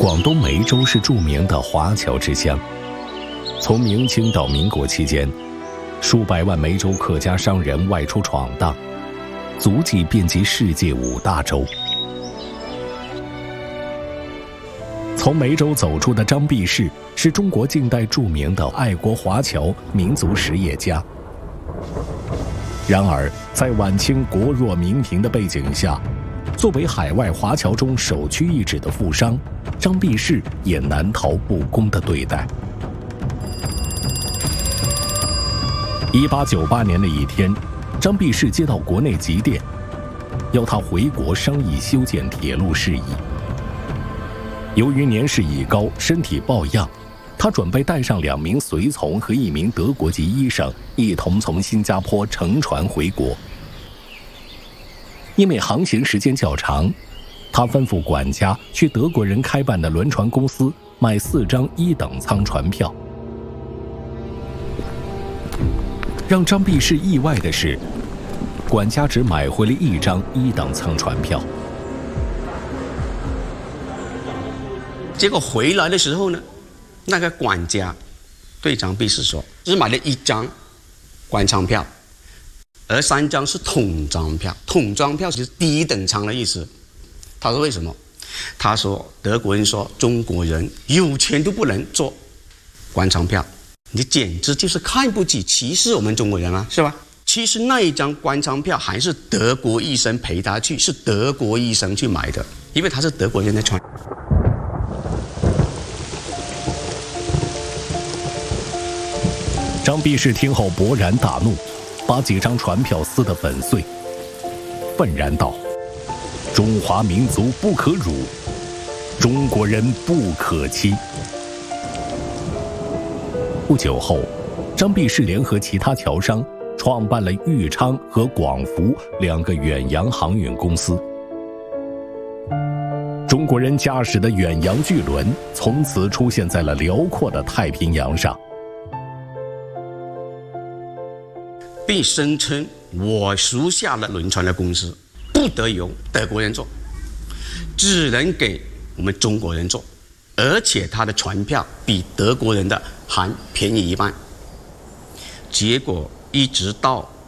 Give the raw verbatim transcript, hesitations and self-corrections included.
广东梅州是著名的华侨之乡。从明清到民国期间，数百万梅州客家商人外出闯荡，足迹遍及世界五大洲。从梅州走出的张弼士是中国近代著名的爱国华侨民族实业家。然而，在晚清国弱民贫的背景下，作为海外华侨中首屈一指的富商，张弼士也难逃不公的对待。一八九八年的一天，张弼士接到国内急电，要他回国商议修建铁路事宜。由于年事已高，身体抱恙，他准备带上两名随从和一名德国籍医生，一同从新加坡乘船回国。因为航行时间较长，他吩咐管家去德国人开办的轮船公司买四张一等舱船票。让张弼士意外的是，管家只买回了一张一等舱船票。 结果回来的时候呢，那个管家对张弼士说，只买了一张官舱票，而三张是统装票。统装票就是第一等舱的意思。他说为什么？他说德国人说中国人有钱都不能坐官舱票，你简直就是看不起歧视我们中国人啊，是吧？其实那一张官舱票还是德国医生陪他去，是德国医生去买的，因为他是德国人的船。 张弼士听后勃然大怒，把几张船票撕得粉碎，愤然道：“中华民族不可辱，中国人不可欺。”不久后，张弼士联合其他侨商创办了豫昌和广福两个远洋航运公司。中国人驾驶的远洋巨轮从此出现在了辽阔的太平洋上。 并声称我属下的轮船的公司不得由德国人做，只能给我们中国人做，而且他的船票比德国人的还便宜一半。结果一直到